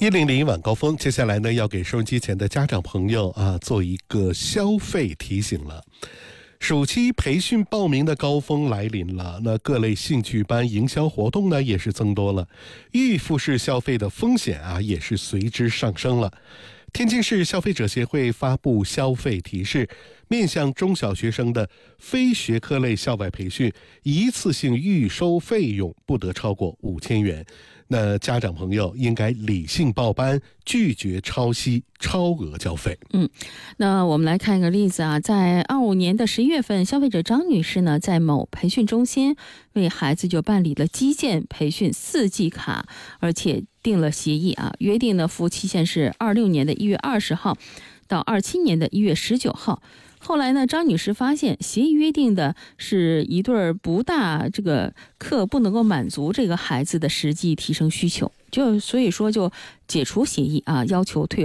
100晚高峰，接下来呢，要给收音机前的家长朋友做一个消费提醒了。暑期培训报名的高峰来临了，那各类兴趣班、营销活动呢也是增多了，预付式消费的风险也是随之上升了。天津市消费者协会发布消费提示，面向中小学生的非学科类校外培训，一次性预收费用不得超过5000元。那家长朋友应该理性报班，拒绝超息、超额交费。 那我们来看一个例子在25年的11月份，消费者张女士呢，在某培训中心为孩子就办理了基建培训4季卡，而且订了协议约定的服务期限是26年的1月20号到27年的1月19号。后来呢，张女士发现协议约定的是一对不大这个课不能够满足这个孩子的实际提升需求，所以说就解除协议要求退